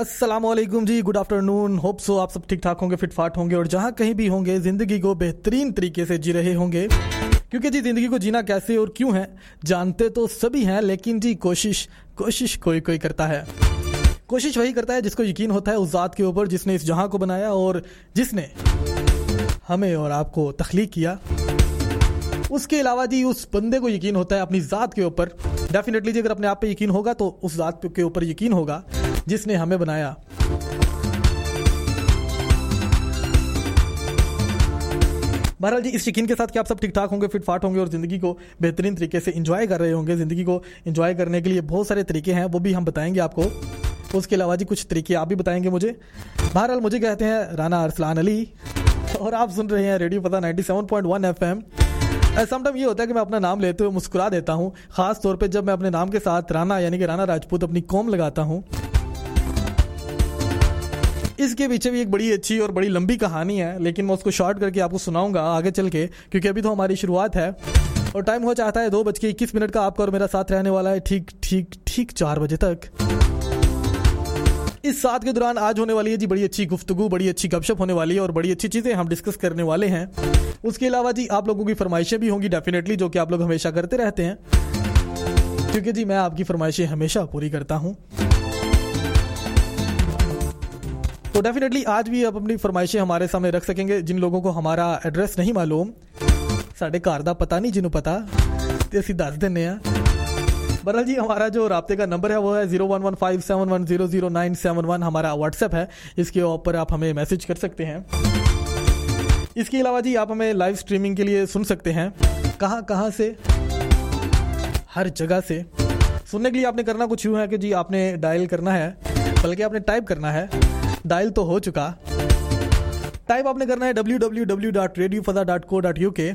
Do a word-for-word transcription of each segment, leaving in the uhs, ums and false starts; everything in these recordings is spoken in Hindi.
अस्सलामुअलैकुम जी, गुड आफ्टरनून। होप सो आप सब ठीक ठाक होंगे, फिट फाट होंगे और जहाँ कहीं भी होंगे ज़िंदगी को बेहतरीन तरीके से जी रहे होंगे। क्योंकि जी ज़िंदगी को जीना कैसे और क्यों है जानते तो सभी हैं, लेकिन जी कोशिश कोशिश कोई कोई करता है। कोशिश वही करता है जिसको यकीन होता है उस ज़ात के ऊपर जिसने इस जहाँ को बनाया और जिसने हमें और आपको तख्लीक किया। उसके अलावा जी उस बंदे को यकीन होता है अपनी ज़ात के ऊपर। डेफिनेटली जी अगर अपने आप पे यकीन होगा तो उस ज़ात के ऊपर यकीन होगा जिसने हमें बनाया। बहरहाल जी इस यकीन के साथ कि आप सब ठीक ठाक होंगे, फिट फाट होंगे और ज़िंदगी को बेहतरीन तरीके से एंजॉय कर रहे होंगे। ज़िंदगी को एंजॉय करने के लिए बहुत सारे तरीके हैं, वो भी हम बताएंगे आपको। उसके अलावा जी कुछ तरीके आप भी बताएंगे मुझे। बहरहाल मुझे कहते हैं राना अरसलान अली और आप सुन रहे हैं radio फता ninety seven point one F M. Sometime ये होता है कि मैं अपना नाम लेते हुए मुस्कुरा देता हूँ, ख़ास तौर पे जब मैं अपने नाम के साथ राना यानी कि राना राजपूत अपनी कौम लगाता हूँ। इसके पीछे भी एक बड़ी अच्छी और बड़ी लंबी कहानी है, लेकिन मैं उसको शॉर्ट करके आपको सुनाऊंगा आगे चल के, क्योंकि अभी तो हमारी शुरुआत है और टाइम हो चाहता है दो बज के इक्कीस मिनट का। आपका और मेरा साथ रहने वाला है ठीक ठीक ठीक चार बजे तक। इस साथ के दौरान आज होने वाली है जी बड़ी अच्छी गुफ्तगू, बड़ी अच्छी गपशप होने वाली है और बड़ी अच्छी चीज़ें हम डिस्कस करने वाले हैं। उसके अलावा जी आप लोगों की फरमाइशें भी होंगी डेफिनेटली, जो कि आप लोग हमेशा करते रहते हैं, क्योंकि जी मैं आपकी फरमाइशें हमेशा पूरी करता हूं। तो डेफिनेटली आज भी आप अपनी फरमाइशें हमारे सामने रख सकेंगे। जिन लोगों को हमारा एड्रेस नहीं मालूम, साढ़े घर दा पता नहीं जिन्हों पता, तो असीं दस दिन्ने आ। बहरहाल जी हमारा जो राब्ते का नंबर है वो है zero one one five seven one zero zero nine seven one. हमारा व्हाट्सएप है, इसके ऊपर आप हमें मैसेज कर सकते हैं। इसके अलावा जी आप हमें लाइव स्ट्रीमिंग के लिए सुन सकते हैं। कहाँ कहाँ से? हर जगह से। सुनने के लिए आपने करना कुछ यूँ है कि जी आपने डायल करना है, बल्कि आपने टाइप करना है। डायल तो हो चुका, टाइप आपने करना है W W W dot radio फता dot co dot U के।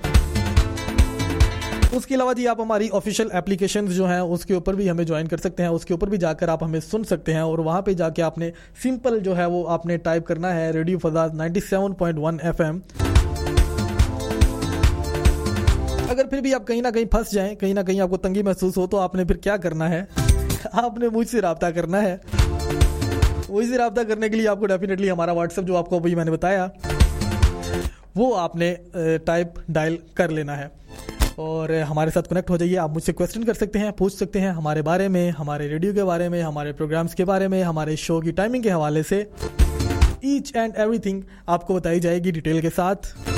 उसके अलावा जी आप हमारी ऑफिशियल एप्लीकेशंस जो हैं उसके ऊपर भी हमें ज्वाइन कर सकते हैं। उसके ऊपर भी जाकर आप हमें सुन सकते हैं और वहाँ पे जाके आपने सिंपल जो है वो आपने टाइप करना है radio फता ninety seven point one F M. अगर फिर भी आप कहीं ना कहीं फंस जाएं, कहीं ना कहीं आपको तंगी महसूस हो, तो आपने फिर क्या करना है, आपने मुझसे रब्ता करना है। मुझसे रब्ता करने के लिए आपको डेफिनेटली हमारा व्हाट्सएप जो आपको अभी मैंने बताया वो आपने टाइप डायल कर लेना है और हमारे साथ कनेक्ट हो जाइए। आप मुझसे क्वेश्चन कर सकते हैं, पूछ सकते हैं हमारे बारे में, हमारे रेडियो के बारे में, हमारे प्रोग्राम्स के बारे में, हमारे शो की टाइमिंग के हवाले से। ईच एंड एवरीथिंग आपको बताई जाएगी डिटेल के साथ।